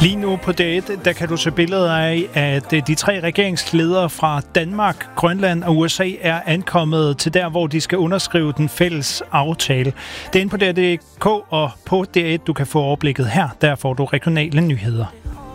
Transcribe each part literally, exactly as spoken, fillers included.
Lige nu på D et, der kan du se billeder af, at de tre regeringsledere fra Danmark, Grønland og U S A er ankommet til der, hvor de skal underskrive den fælles aftale. Det er inde på D et punktum d k og på D et, du kan få overblikket her. Der får du regionale nyheder.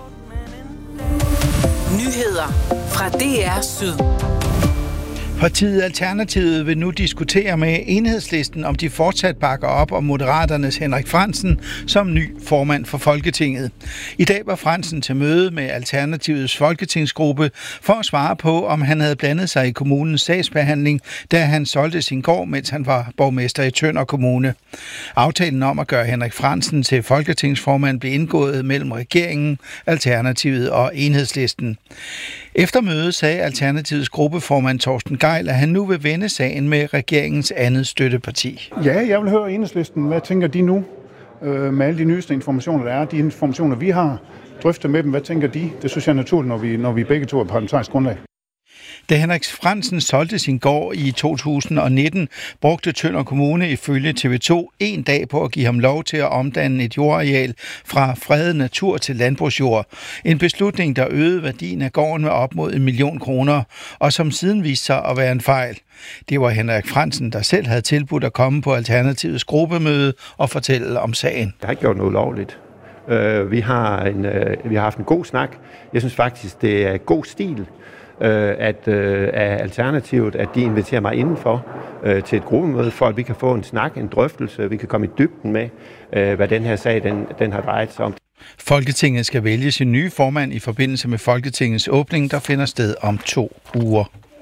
Nyheder fra D R Syd. Partiet Alternativet vil nu diskutere med Enhedslisten, om de fortsat bakker op om Moderaternes Henrik Frandsen som ny formand for Folketinget. I dag var Frandsen til møde med Alternativets folketingsgruppe for at svare på, om han havde blandet sig i kommunens sagsbehandling, da han solgte sin gård, mens han var borgmester i Tønder Kommune. Aftalen om at gøre Henrik Frandsen til folketingsformand blev indgået mellem regeringen, Alternativet og Enhedslisten. Efter mødet sagde Alternativets gruppeformand Torsten Gejl, at han nu vil vende sagen med regeringens andet støtteparti. Ja, jeg vil høre Enhedslisten. Hvad tænker de nu øh, med alle de nyeste informationer, der er? De informationer, vi har drøftet med dem, hvad tænker de? Det synes jeg er naturligt, når vi, når vi begge to er parlamentarisk grundlag. Da Henrik Frandsen solgte sin gård i to tusind og nitten, brugte Tønder Kommune ifølge T V to en dag på at give ham lov til at omdanne et jordareal fra fredet natur til landbrugsjord. En beslutning, der øgede værdien af gården med op mod en million kroner, og som siden viste sig at være en fejl. Det var Henrik Frandsen, der selv havde tilbudt at komme på Alternativets gruppemøde og fortælle om sagen. Jeg har ikke gjort noget ulovligt. Vi har, en, vi har haft en god snak. Jeg synes faktisk, det er god stil, at øh, af Alternativet, at de inviterer mig indenfor øh, til et gruppemøde, for at vi kan få en snak, en drøftelse, vi kan komme i dybden med, øh, hvad den her sag den, den har drejet sig om. Folketinget skal vælge sin nye formand i forbindelse med Folketingets åbning, der finder sted om to uger.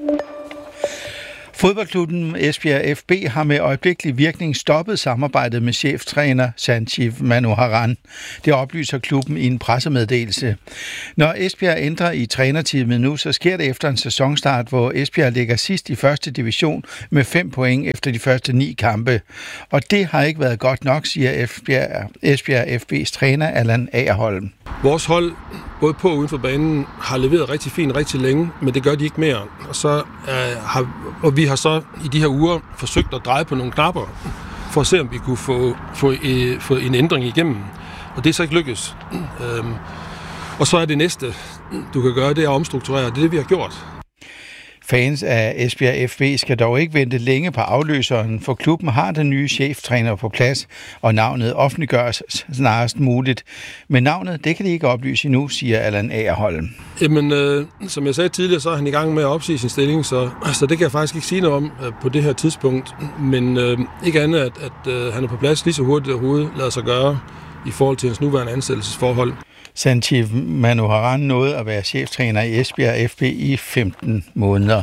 Fodboldklubben Esbjerg F B har med øjeblikkelig virkning stoppet samarbejdet med cheftræner Sanjeev Manoharan. Det oplyser klubben i en pressemeddelelse. Når Esbjerg ændrer i trænerteamet nu, så sker det efter en sæsonstart, hvor Esbjerg ligger sidst i første division med fem point efter de første ni kampe. Og det har ikke været godt nok, siger Esbjerg, Esbjerg F B's træner Allan Agerholm. Vores hold, både på og uden for banen, har leveret rigtig fint rigtig længe, men det gør de ikke mere. Og, så, øh, har, og vi har så i de her uger forsøgt at dreje på nogle knapper, for at se, om vi kunne få, få, øh, få en ændring igennem. Og det er så ikke lykkes. Øhm, og så er det næste, du kan gøre, det er at omstrukturere. Det er det, vi har gjort. Fans af Esbjerg F B skal dog ikke vente længe på afløseren, for klubben har den nye cheftræner på plads, og navnet offentliggøres snarest muligt. Men navnet, det kan de ikke oplyse endnu, siger Allan Agerholm. Jamen, øh, som jeg sagde tidligere, så er han i gang med at opsige sin stilling, så, så det kan jeg faktisk ikke sige noget om øh, på det her tidspunkt. Men øh, ikke andet, at, at øh, han er på plads lige så hurtigt overhovedet lader sig gøre i forhold til hans nuværende ansættelsesforhold. Sanjeev Manoharan nåede at være cheftræner i Esbjerg F B i femten måneder.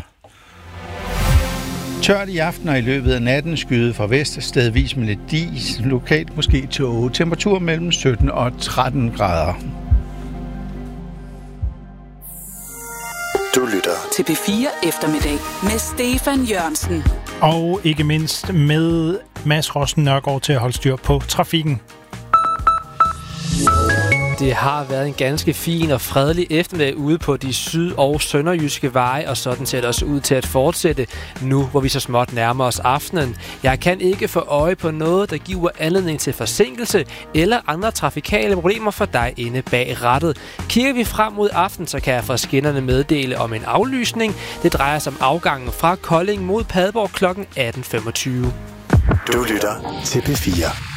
Tørt i aften og i løbet af natten, skyde fra vest, stedvis med lidt dis, lokalt måske tåge. Temperatur mellem sytten og tretten grader. Du lytter til P fire Eftermiddag med Stefan Jørgensen. Og ikke mindst med Mads Rossen Nørgaard til at holde styr på trafikken. Det har været en ganske fin og fredelig eftermiddag ude på de syd- og sønderjyske veje, og sådan ser det også ud til at fortsætte nu, hvor vi så småt nærmer os aftenen. Jeg kan ikke få øje på noget, der giver anledning til forsinkelse eller andre trafikale problemer for dig inde bag rattet. Kigger vi frem mod aften, så kan jeg fra skinnerne meddele om en aflysning. Det drejer sig om afgangen fra Kolding mod Padborg klokken atten femogtyve. Du lytter til P fire.